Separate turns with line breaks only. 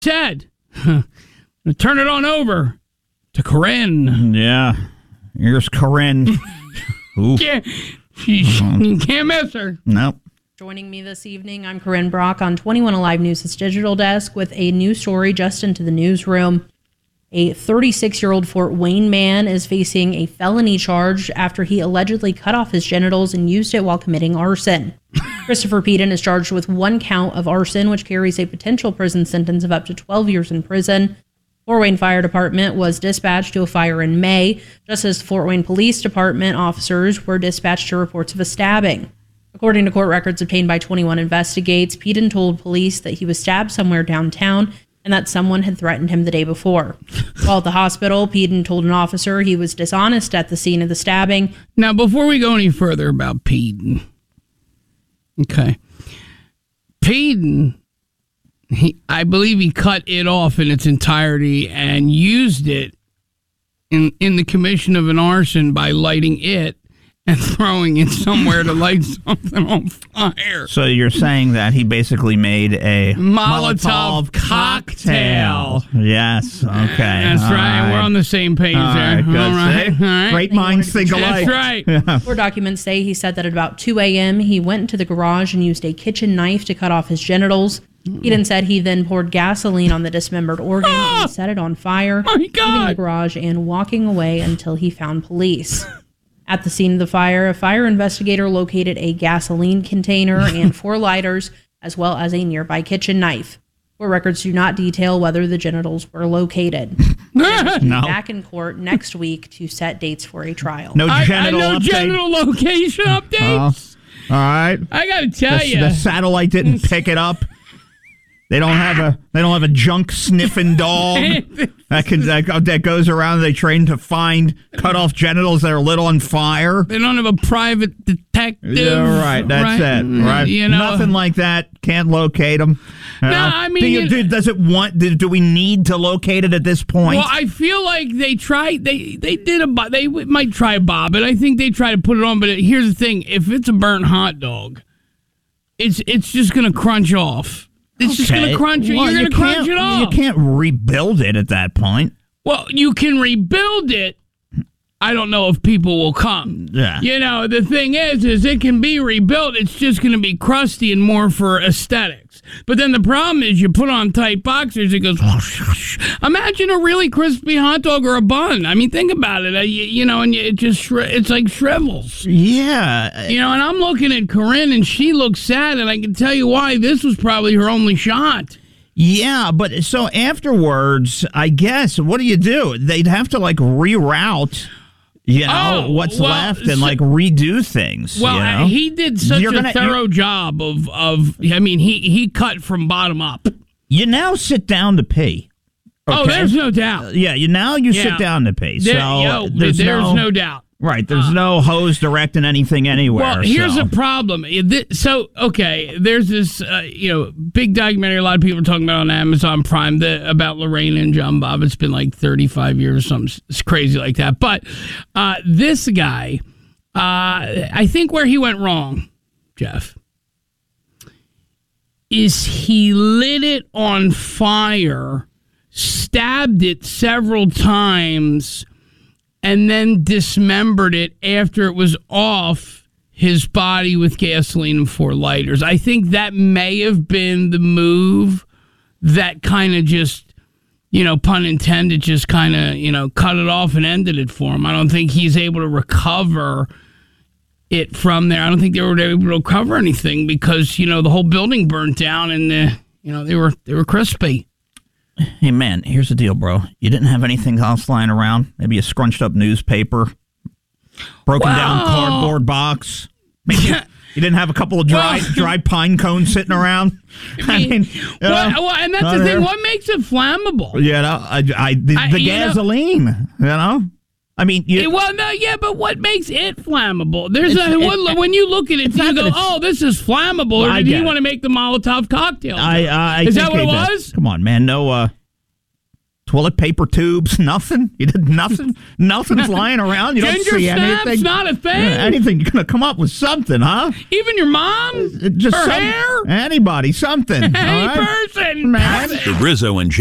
said, turn it on over to Corinne.
Yeah. Here's Corinne.
You can't miss her.
Nope.
Joining me this evening, I'm Corinne Brock on 21 Alive News' digital desk with a new story just into the newsroom. A 36-year-old Fort Wayne man is facing a felony charge after he allegedly cut off his genitals and used it while committing arson. Christopher Peden is charged with 1 count of arson, which carries a potential prison sentence of up to 12 years in prison. Fort Wayne Fire Department was dispatched to a fire in May, just as Fort Wayne Police Department officers were dispatched to reports of a stabbing. According to court records obtained by 21 Investigates, Peden told police that he was stabbed somewhere downtown and that someone had threatened him the day before. While at the hospital, Peden told an officer he was dishonest at the scene of the stabbing.
Now, before we go any further about Peden, okay, Peden, I believe he cut it off in its entirety and used it in the commission of an arson by lighting it and throwing it somewhere to light something on fire.
So you're saying that he basically made a
Molotov cocktail.
Yes. Okay.
That's right. We're on the same page there.
Good.
All right.
Great minds think alike.
That's right.
Yeah.
Court documents say he said that at about 2 a.m. he went into the garage and used a kitchen knife to cut off his genitals. Eden said he then poured gasoline on the dismembered organ and set it on fire, leaving the garage and walking away until he found police. At the scene of the fire, a fire investigator located a gasoline container and 4 lighters, as well as a nearby kitchen knife. Court records do not detail whether the genitals were located.
No.
Back in court next week to set dates for a trial.
No genital
no
update.
genital location updates.
All right.
I got to tell you.
The satellite didn't pick it up. They don't have a junk sniffing dog that goes around. They train to find cut off genitals that are lit on fire.
They don't have a private detective.
Yeah, right. That's it. Right.
You know,
nothing like that. Can't locate them.
No, I mean,
do we need to locate it at this point?
Well, I feel like they tried. They might try Bob, but I think they try to put it on. But here's the thing: if it's a burnt hot dog, it's just gonna crunch off. It's just going to crunch it. You're going to crunch it off.
You can't rebuild it at that point.
Well, you can rebuild it. I don't know if people will come.
Yeah.
You know, the thing is it can be rebuilt. It's just going to be crusty and more for aesthetics. But then the problem is you put on tight boxers, it goes whoosh. Imagine a really crispy hot dog or a bun. I mean, think about it. And it just it's like shrivels.
Yeah.
You know, and I'm looking at Corinne, and she looks sad, and I can tell you why. This was probably her only shot.
Yeah, but so afterwards, I guess, what do? They'd have to, reroute, what's left and, redo things.
Well, he did such a thorough job of he cut from bottom up.
You now sit down to pee. Okay?
Oh, there's no doubt.
Yeah, you sit down to pee.
There's no doubt.
Right, there's no hose directing anything anywhere.
Well, here's the problem. There's this big documentary a lot of people are talking about on Amazon Prime about Lorraine and John Bob. It's been 35 years or something. It's crazy like that. But this guy, I think where he went wrong, Jeff, is he lit it on fire, stabbed it several times, and then dismembered it after it was off his body with gasoline and 4 lighters. I think that may have been the move that kind of just, pun intended, just kind of, cut it off and ended it for him. I don't think he's able to recover it from there. I don't think they were able to recover anything because, the whole building burnt down and, they were crispy.
Hey, man, here's the deal, bro. You didn't have anything else lying around? Maybe a scrunched up newspaper, broken down cardboard box. Maybe you didn't have a couple of dry pine cones sitting around?
And that's the thing. What makes it flammable?
The gasoline, I mean,
but what makes it flammable? When you look at it, you go, "Oh, this is flammable." Or did he want to make the Molotov cocktail?
Is
that what it was?
Come on, man. No. Toilet paper tubes, nothing. You did nothing. Nothing's lying around. You don't
Ginger
see
snaps,
anything.
not a thing.
Anything. You're going to come up with something, huh?
Even your mom?
Just
Her hair?
anybody, something.
Any
all right?
person.
Man.
The Rizzo and